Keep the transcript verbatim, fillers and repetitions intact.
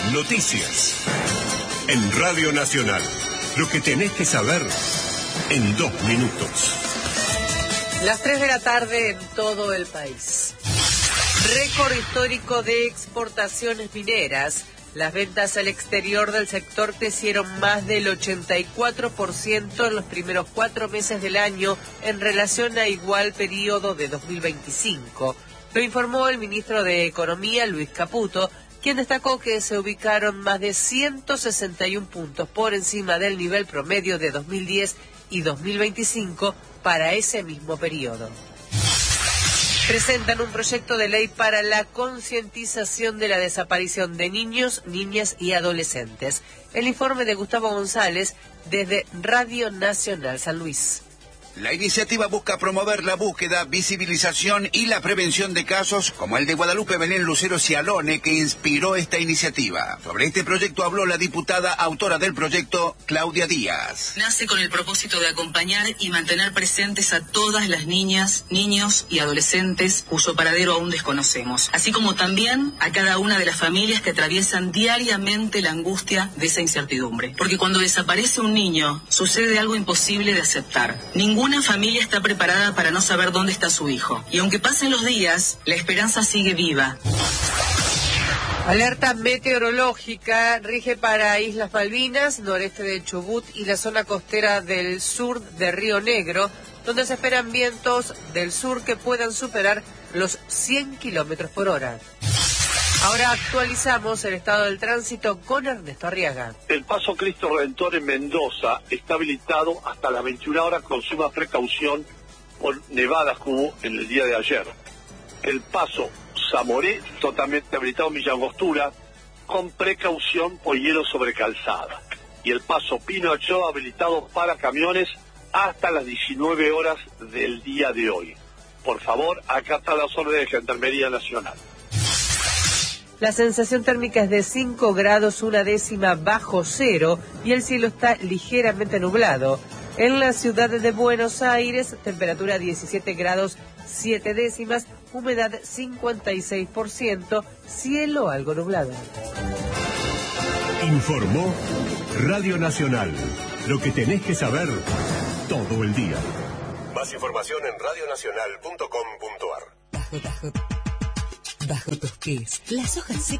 Noticias. En Radio Nacional. Lo que tenés que saber en dos minutos. Las tres de la tarde en todo el país. Récord histórico de exportaciones mineras. Las ventas al exterior del sector crecieron más del ochenta y cuatro por ciento en los primeros cuatro meses del año en relación a igual periodo de dos mil veinticinco. Lo informó el ministro de Economía, Luis Caputo, quien destacó que se ubicaron más de ciento sesenta y un puntos por encima del nivel promedio de dos mil diez y dos mil veinticinco para ese mismo periodo. Presentan un proyecto de ley para la concientización de la desaparición de niños, niñas y adolescentes. El informe de Gustavo González desde Radio Nacional San Luis. La iniciativa busca promover la búsqueda, visibilización y la prevención de casos como el de Guadalupe Belén Lucero Cialone, que inspiró esta iniciativa. Sobre este proyecto habló la diputada autora del proyecto, Claudia Díaz. Nace con el propósito de acompañar y mantener presentes a todas las niñas, niños y adolescentes cuyo paradero aún desconocemos, así como también a cada una de las familias que atraviesan diariamente la angustia de esa incertidumbre. Porque cuando desaparece un niño, sucede algo imposible de aceptar. Ningún Una familia está preparada para no saber dónde está su hijo. Y aunque pasen los días, la esperanza sigue viva. Alerta meteorológica rige para Islas Malvinas, noreste de Chubut y la zona costera del sur de Río Negro, donde se esperan vientos del sur que puedan superar los cien kilómetros por hora. Ahora actualizamos el estado del tránsito con Ernesto Arriaga. El paso Cristo Redentor en Mendoza está habilitado hasta las veintiuna horas con suma precaución por nevadas que hubo en el día de ayer. El paso Zamoré totalmente habilitado en Villa Angostura con precaución por hielo sobre calzada. Y el paso Pino Ochoa habilitado para camiones hasta las diecinueve horas del día de hoy. Por favor, acata las órdenes de Gendarmería Nacional. La sensación térmica es de cinco grados, una décima bajo cero, y el cielo está ligeramente nublado. En la ciudad de Buenos Aires, temperatura diecisiete grados, siete décimas, humedad cincuenta y seis por ciento, cielo algo nublado. Informó Radio Nacional. Lo que tenés que saber todo el día. Más información en radio nacional punto com punto a r. Bajo, bajo, bajo tus pies, las hojas secas.